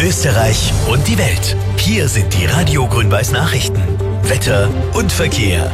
Österreich und die Welt. Hier sind die Radio Grün-Weiß Nachrichten. Wetter und Verkehr.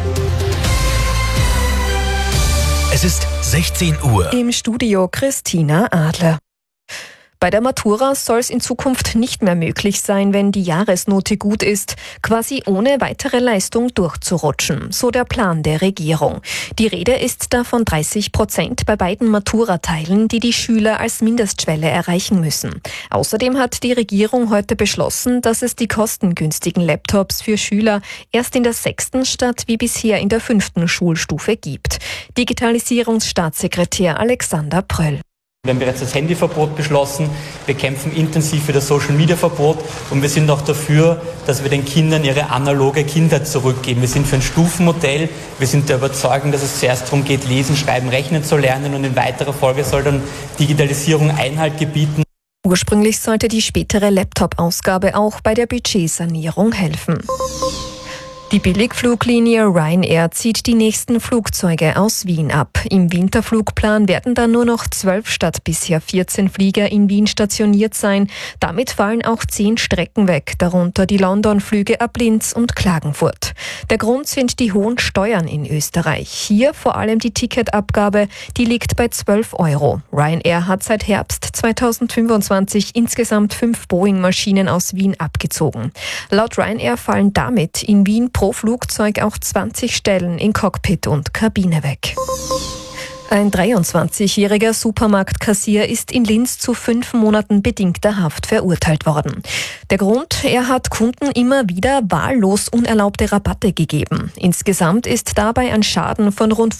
Es ist 16 Uhr. Im Studio Christina Adler. Bei der Matura soll es in Zukunft nicht mehr möglich sein, wenn die Jahresnote gut ist, quasi ohne weitere Leistung durchzurutschen, so der Plan der Regierung. Die Rede ist da von 30% bei beiden Matura-Teilen, die die Schüler als Mindestschwelle erreichen müssen. Außerdem hat die Regierung heute beschlossen, dass es die kostengünstigen Laptops für Schüler erst in der 6. statt wie bisher in der 5. Schulstufe gibt. Digitalisierungsstaatssekretär Alexander Pröll. Wir haben bereits das Handyverbot beschlossen. Wir kämpfen intensiv für das Social-Media-Verbot und wir sind auch dafür, dass wir den Kindern ihre analoge Kindheit zurückgeben. Wir sind für ein Stufenmodell. Wir sind der Überzeugung, dass es zuerst darum geht, lesen, schreiben, rechnen zu lernen und in weiterer Folge soll dann Digitalisierung Einhalt gebieten. Ursprünglich sollte die spätere Laptop-Ausgabe auch bei der Budgetsanierung helfen. Die Billigfluglinie Ryanair zieht die nächsten Flugzeuge aus Wien ab. Im Winterflugplan werden dann nur noch 12 statt bisher 14 Flieger in Wien stationiert sein. Damit fallen auch 10 Strecken weg, darunter die London-Flüge ab Linz und Klagenfurt. Der Grund sind die hohen Steuern in Österreich. Hier vor allem die Ticketabgabe, die liegt bei 12 €. Ryanair hat seit Herbst 2025 insgesamt 5 Boeing-Maschinen aus Wien abgezogen. Laut Ryanair fallen damit in Wien pro Flugzeug auch 20 Stellen in Cockpit und Kabine weg. Ein 23-jähriger Supermarktkassier ist in Linz zu 5 Monaten bedingter Haft verurteilt worden. Der Grund: Er hat Kunden immer wieder wahllos unerlaubte Rabatte gegeben. Insgesamt ist dabei ein Schaden von rund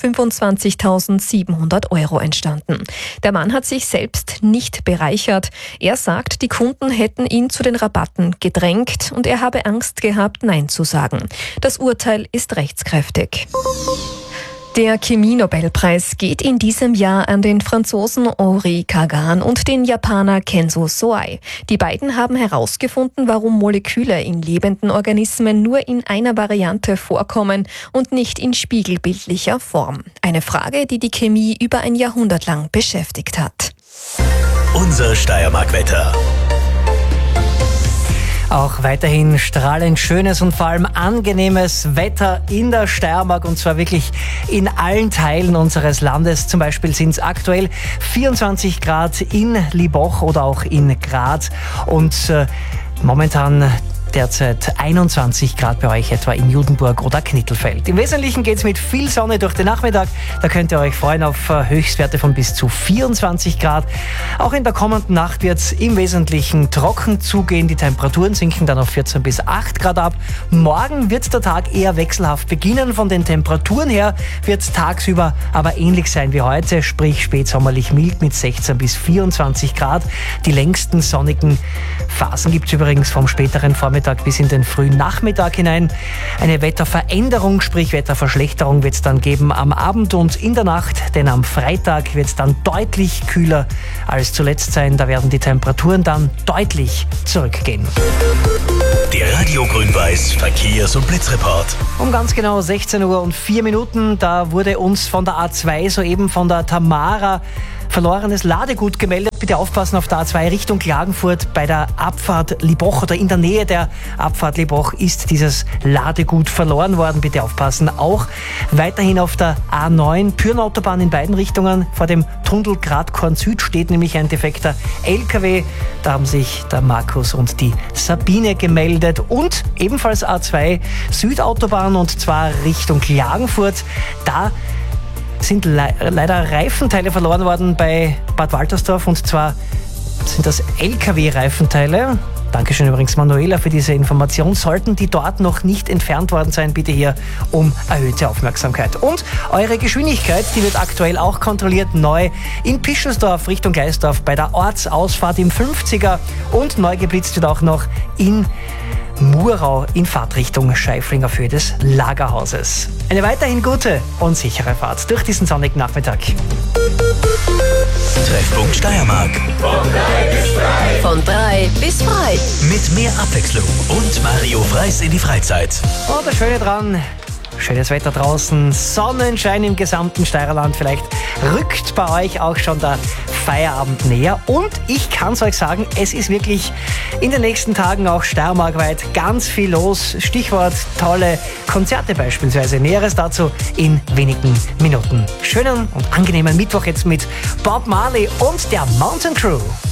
25.700 € entstanden. Der Mann hat sich selbst nicht bereichert. Er sagt, die Kunden hätten ihn zu den Rabatten gedrängt und er habe Angst gehabt, Nein zu sagen. Das Urteil ist rechtskräftig. Der Chemie-Nobelpreis geht in diesem Jahr an den Franzosen Henri Kagan und den Japaner Kenzo Soai. Die beiden haben herausgefunden, warum Moleküle in lebenden Organismen nur in einer Variante vorkommen und nicht in spiegelbildlicher Form. Eine Frage, die die Chemie über ein Jahrhundert lang beschäftigt hat. Unser Steiermark-Wetter. Auch weiterhin strahlend schönes und vor allem angenehmes Wetter in der Steiermark und zwar wirklich in allen Teilen unseres Landes. Zum Beispiel sind es aktuell 24 Grad in Liboch oder auch in Graz und momentan derzeit 21 Grad bei euch etwa in Judenburg oder Knittelfeld. Im Wesentlichen geht es mit viel Sonne durch den Nachmittag. Da könnt ihr euch freuen auf Höchstwerte von bis zu 24 Grad. Auch in der kommenden Nacht wird es im Wesentlichen trocken zugehen. Die Temperaturen sinken dann auf 14 bis 8 Grad ab. Morgen wird der Tag eher wechselhaft beginnen. Von den Temperaturen her wird es tagsüber aber ähnlich sein wie heute, sprich spätsommerlich mild mit 16 bis 24 Grad. Die längsten sonnigen Phasen gibt es übrigens vom späteren Vormittag bis in den frühen Nachmittag hinein. Eine Wetterveränderung, sprich Wetterverschlechterung wird es dann geben am Abend und in der Nacht, denn am Freitag wird es dann deutlich kühler als zuletzt sein. Da werden die Temperaturen dann deutlich zurückgehen. Der Radio Grün-Weiß Verkehrs- und Blitzreport. Um ganz genau 16 Uhr und 4 Minuten, da wurde uns von der A2 soeben von der Tamara verlorenes Ladegut gemeldet. Bitte aufpassen auf der A2 Richtung Klagenfurt bei der Abfahrt Liboch oder in der Nähe der Abfahrt Liboch ist dieses Ladegut verloren worden. Bitte aufpassen. Auch weiterhin auf der A9 Pürnautobahn in beiden Richtungen vor dem Tunnel Gradkorn Süd steht nämlich ein defekter LKW. Da haben sich der Markus und die Sabine gemeldet. Und ebenfalls A2 Südautobahn und zwar Richtung Klagenfurt. Da sind leider Reifenteile verloren worden bei Bad Waltersdorf und zwar sind das LKW-Reifenteile. Dankeschön übrigens Manuela für diese Information. Sollten die dort noch nicht entfernt worden sein, bitte hier um erhöhte Aufmerksamkeit. Und eure Geschwindigkeit, die wird aktuell auch kontrolliert neu in Pischelsdorf Richtung Geisdorf bei der Ortsausfahrt im 50er und neu geblitzt wird auch noch in Murau in Fahrtrichtung Scheifling auf Höhe des Lagerhauses. Eine weiterhin gute und sichere Fahrt durch diesen sonnigen Nachmittag. Treffpunkt Steiermark. Von 3 bis frei. Mit mehr Abwechslung und Mario Freis in die Freizeit. Und das Schöne dran, Schönes Wetter draußen, Sonnenschein im gesamten Steirerland. Vielleicht rückt bei euch auch schon der Feierabend näher. Und ich kann es euch sagen, es ist wirklich in den nächsten Tagen auch steiermarkweit ganz viel los. Stichwort tolle Konzerte beispielsweise. Näheres dazu in wenigen Minuten. Schönen und angenehmen Mittwoch jetzt mit Bob Marley und der Mountain Crew.